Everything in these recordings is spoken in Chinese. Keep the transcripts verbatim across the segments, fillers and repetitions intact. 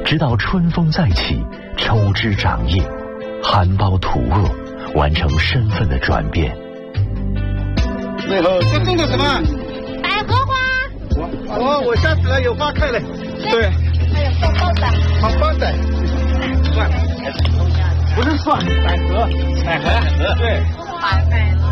直到春风再起，抽枝长叶，含苞吐萼，完成身份的转变。 那个这种的什么？ 百合花。 我我我下次来有花开了。对。 还有棒棒仔。 棒棒仔。蒜还是什么？不是蒜，百合。百合。对。 百合。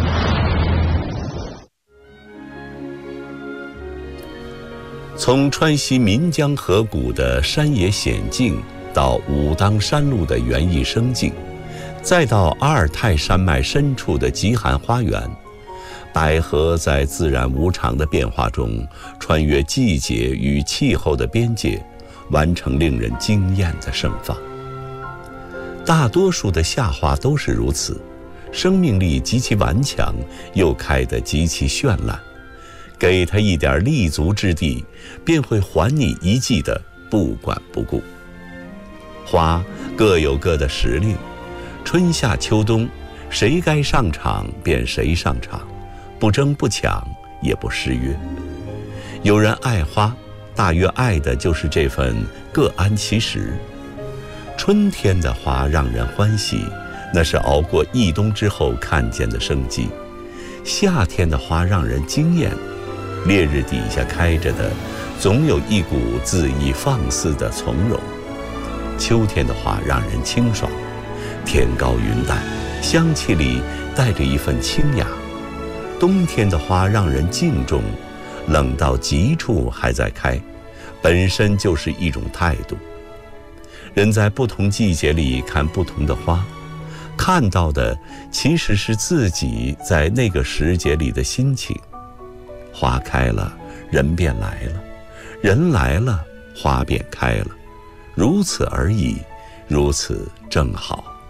从川西岷江河谷的山野险境，到武当山路的园艺生境，再到阿尔泰山脉深处的极寒花园，百合在自然无常的变化中，穿越季节与气候的边界，完成令人惊艳的盛放。大多数的夏花都是如此，生命力极其顽强，又开得极其绚烂。给它一点立足之地，便会还你一季的不管不顾。花各有各的时令，春夏秋冬，谁该上场便谁上场，不争不抢，也不失约。有人爱花，大约爱的就是这份各安其时。春天的花让人欢喜，那是熬过一冬之后看见的生机；夏天的花让人惊艳，烈日底下开着的，总有一股恣意放肆的从容。秋天的花让人清爽，天高云淡，香气里带着一份清雅。冬天的花让人敬重，冷到极处还在开，本身就是一种态度。人在不同季节里看不同的花，看到的其实是自己在那个时节里的心情。花开了，人便来了；人来了，花便开了。如此而已，如此正好。